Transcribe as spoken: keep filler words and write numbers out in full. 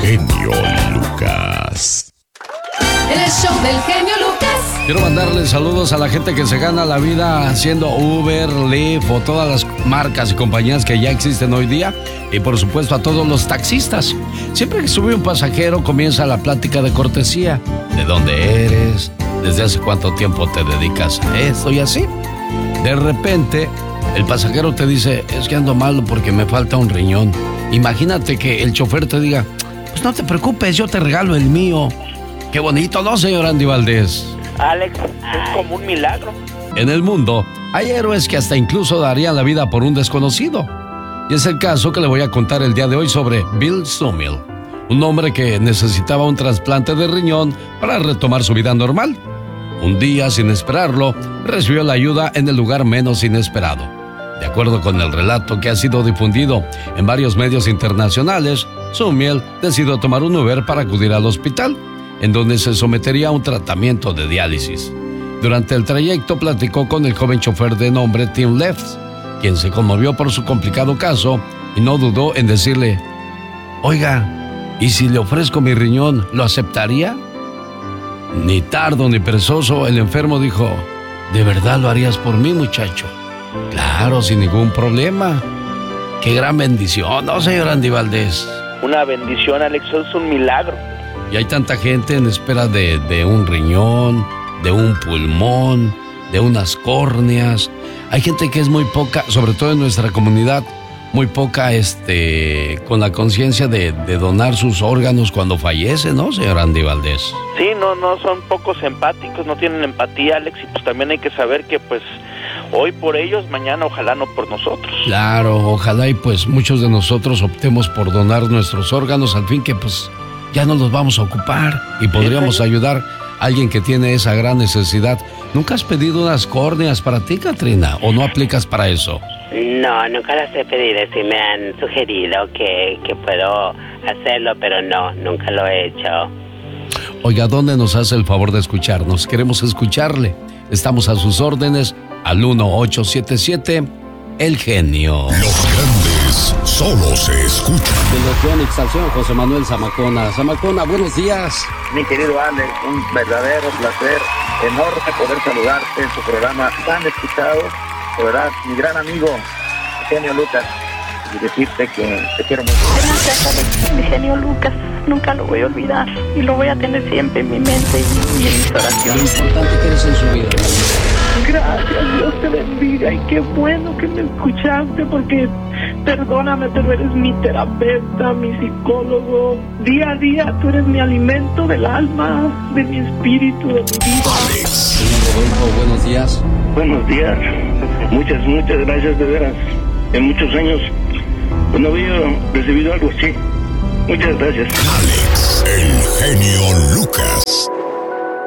genio Lucas. El show del genio Lucas. Quiero mandarle saludos a la gente que se gana la vida haciendo Uber, Lyft o todas las marcas y compañías que ya existen hoy día. Y por supuesto a todos los taxistas. Siempre que sube un pasajero comienza la plática de cortesía. ¿De dónde eres? ¿Desde hace cuánto tiempo te dedicas a esto y así? De repente el pasajero te dice, es que ando malo porque me falta un riñón. Imagínate que el chofer te diga, pues no te preocupes, yo te regalo el mío. Qué bonito, ¿no, señor Andy Valdés? Alex, es como un milagro. En el mundo hay héroes que hasta incluso darían la vida por un desconocido. Y es el caso que le voy a contar el día de hoy sobre Bill Summil, un hombre que necesitaba un trasplante de riñón para retomar su vida normal. Un día, sin esperarlo, recibió la ayuda en el lugar menos inesperado. De acuerdo con el relato que ha sido difundido en varios medios internacionales, Summil decidió tomar un Uber para acudir al hospital, en donde se sometería a un tratamiento de diálisis. Durante el trayecto platicó con el joven chofer de nombre Tim Left, quien se conmovió por su complicado caso y no dudó en decirle, oiga, ¿y si le ofrezco mi riñón, lo aceptaría? Ni tardo ni perezoso, el enfermo dijo, ¿de verdad lo harías por mí, muchacho? Claro, sin ningún problema. Qué gran bendición, ¿no, señor Andy Valdés? Una bendición, Alex, es un milagro. Y hay tanta gente en espera de, de un riñón, de un pulmón, de unas córneas. Hay gente que es muy poca, sobre todo en nuestra comunidad, muy poca este, con la conciencia de, de donar sus órganos cuando fallece, ¿no, señor Andy Valdés? Sí, no, no, son pocos empáticos, no tienen empatía, Alex, y pues también hay que saber que pues hoy por ellos, mañana ojalá no por nosotros. Claro, ojalá y pues muchos de nosotros optemos por donar nuestros órganos, al fin que pues ya no los vamos a ocupar y podríamos sí, ayudar a alguien que tiene esa gran necesidad. ¿Nunca has pedido unas córneas para ti, Katrina, o no aplicas para eso? No, nunca las he pedido, sí me han sugerido que, que puedo hacerlo, pero no, nunca lo he hecho. Oiga, ¿dónde nos hace el favor de escucharnos? Queremos escucharle. Estamos a sus órdenes al uno ocho siete siete, El Genio. Los grandes solo se escuchan. De la Exalción, José Manuel Zamacona. Zamacona, buenos días. Mi querido Alex, un verdadero placer, enorme poder saludarte en tu programa tan escuchado. De verdad, mi gran amigo, Genio Lucas, y decirte que te quiero mucho. Gracias, Alex, mi Genio Lucas, nunca lo voy a olvidar y lo voy a tener siempre en mi mente y, y en mis oraciones. Lo importante que eres en su vida. Gracias, Dios te bendiga y qué bueno que me escuchaste porque perdóname, pero eres mi terapeuta, mi psicólogo. Día a día tú eres mi alimento del alma, de mi espíritu, de mi vida. Alex. Señor Rodolfo, buenos días. Buenos días, muchas, muchas gracias de veras. En muchos años pues, no había recibido algo así. Muchas gracias. Alex, el Genio Lucas.